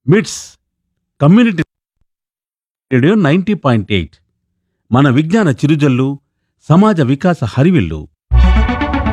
మిట్స్ community radio 90.8 మన విజ్ఞాన చిరుజల్లు, సమాజ వికాస హరివిల్లు.